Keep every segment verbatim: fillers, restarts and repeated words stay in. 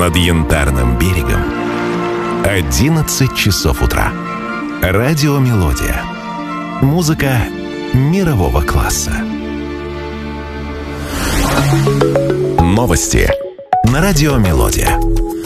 над Янтарным берегом одиннадцать часов утра. Радио «Мелодия». Музыка мирового класса. Новости на радио «Мелодия».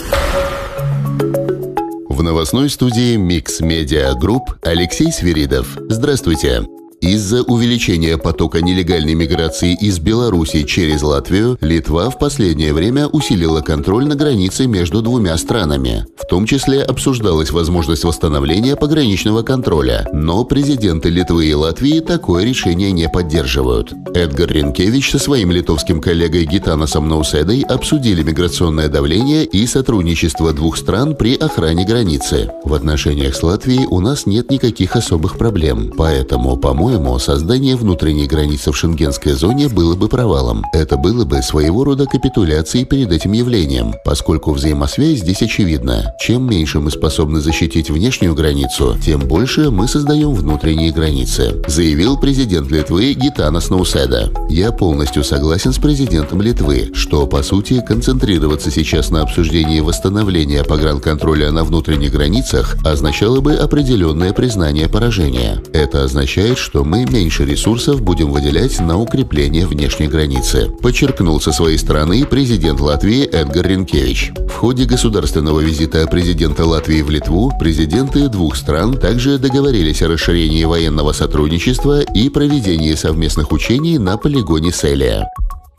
В новостной студии Mix Media Group Алексей Свиридов. Здравствуйте. Из-за увеличения потока нелегальной миграции из Беларуси через Латвию, Литва в последнее время усилила контроль на границе между двумя странами. В том числе обсуждалась возможность восстановления пограничного контроля, но президенты Литвы и Латвии такое решение не поддерживают. Эдгар Ринкевич со своим литовским коллегой Гитанасом Науседой обсудили миграционное давление и сотрудничество двух стран при охране границы. В отношениях с Латвией у нас нет никаких особых проблем, поэтому, по-моему, По-моему, создание внутренней границы в шенгенской зоне было бы провалом. Это было бы своего рода капитуляцией перед этим явлением, поскольку взаимосвязь здесь очевидна. Чем меньше мы способны защитить внешнюю границу, тем больше мы создаем внутренние границы, заявил президент Литвы Гитанас Науседа. Я полностью согласен с президентом Литвы, что, по сути, концентрироваться сейчас на обсуждении восстановления погранконтроля на внутренних границах означало бы определенное признание поражения. Это означает, что мы меньше ресурсов будем выделять на укрепление внешней границы, подчеркнул со своей стороны президент Латвии Эдгар Ринкевич. В ходе государственного визита президента Латвии в Литву президенты двух стран также договорились о расширении военного сотрудничества и проведении совместных учений на полигоне Селия.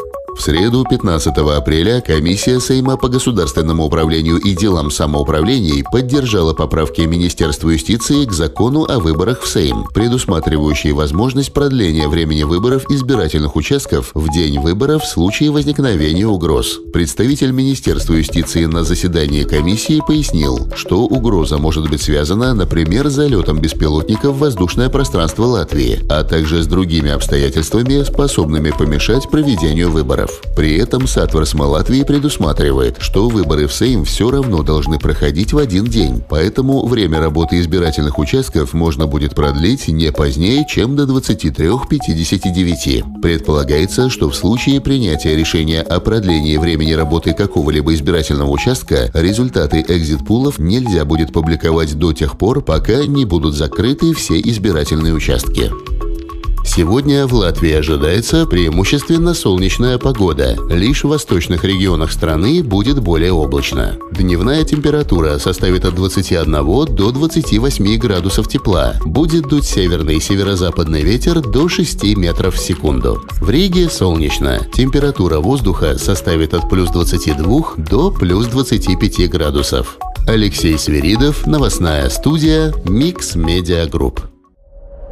В среду, пятнадцатого апреля, комиссия Сейма по государственному управлению и делам самоуправлений поддержала поправки Министерства юстиции к закону о выборах в Сейм, предусматривающие возможность продления времени выборов избирательных участков в день выборов в случае возникновения угроз. Представитель Министерства юстиции на заседании комиссии пояснил, что угроза может быть связана, например, с залетом беспилотников в воздушное пространство Латвии, а также с другими обстоятельствами, способными помешать проведению выборов. При этом Сатверсма Латвии предусматривает, что выборы в Сейм все равно должны проходить в один день, поэтому время работы избирательных участков можно будет продлить не позднее, чем до двадцати трёх пятидесяти девяти. Предполагается, что в случае принятия решения о продлении времени работы какого-либо избирательного участка результаты экзит-пулов нельзя будет публиковать до тех пор, пока не будут закрыты все избирательные участки. Сегодня в Латвии ожидается преимущественно солнечная погода. Лишь в восточных регионах страны будет более облачно. Дневная температура составит от двадцати одного до двадцати восьми градусов тепла. Будет дуть северный и северо-западный ветер до шести метров в секунду. В Риге солнечно. Температура воздуха составит от плюс двадцати двух до плюс двадцати пяти градусов. Алексей Свиридов, новостная студия Mix Media Group.